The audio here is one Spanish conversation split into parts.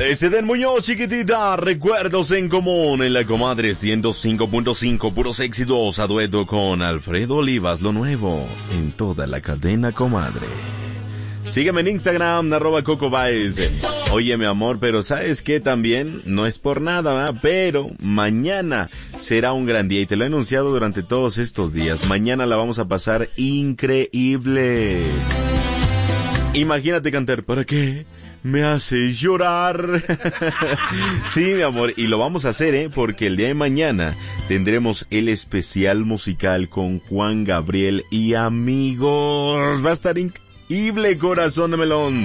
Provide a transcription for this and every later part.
Eden Muñoz, chiquitita, recuerdos en común en la Comadre 105.5, puros éxitos a dueto con Alfredo Olivas, lo nuevo en toda la cadena Comadre. Sígueme en Instagram, @CocoBaez. Oye, mi amor, pero ¿sabes qué? También, no es por nada, ¿verdad? Pero mañana será un gran día y te lo he anunciado durante todos estos días. Mañana la vamos a pasar increíble. Imagínate cantar, ¿para qué me haces llorar? Sí, mi amor, y lo vamos a hacer, porque el día de mañana tendremos el especial musical con Juan Gabriel y amigos. Va a estar increíble, corazón de melón.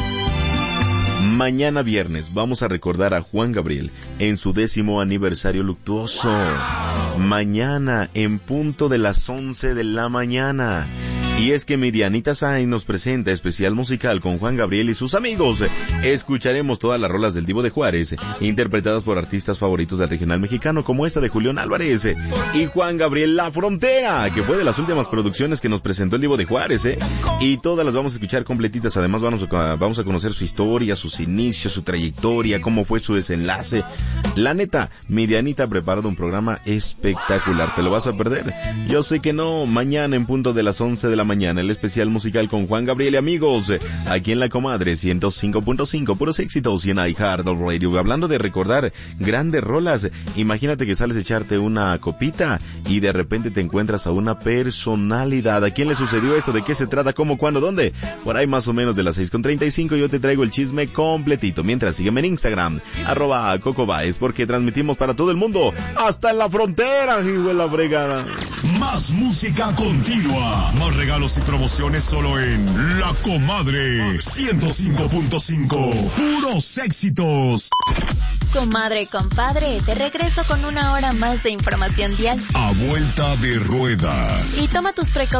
Mañana viernes vamos a recordar a Juan Gabriel en su 10º aniversario luctuoso. Mañana en punto de las 11 de la mañana. Y es que mi Dianita Sainz nos presenta especial musical con Juan Gabriel y sus amigos. Escucharemos todas las rolas del Divo de Juárez, interpretadas por artistas favoritos del regional mexicano, como esta de Julián Álvarez y Juan Gabriel La Frontera, que fue de las últimas producciones que nos presentó el Divo de Juárez, y todas las vamos a escuchar completitas. Además vamos a conocer su historia, sus inicios, su trayectoria, cómo fue su desenlace. La neta, mi Dianita ha preparado un programa espectacular. ¿Te lo vas a perder? Yo sé que no. Mañana en punto de las 11 de la mañana, el especial musical con Juan Gabriel y amigos, aquí en la Comadre 105.5, puros éxitos y en iHeartRadio. Hablando de recordar grandes rolas, imagínate que sales a echarte una copita y de repente te encuentras a una personalidad. ¿A quién le sucedió esto? ¿De qué se trata? ¿Cómo? ¿Cuándo? ¿Dónde? Por ahí más o menos de las 6:35 yo te traigo el chisme completito. Mientras, sígueme en Instagram, @CocoBaez, porque transmitimos para todo el mundo, hasta en la frontera, hijo de la fregada. Más música continua, más regalos y promociones solo en La Comadre 105.5. Puros éxitos. Comadre, compadre, te regreso con una hora más de información vial. A vuelta de rueda. Y toma tus precauciones.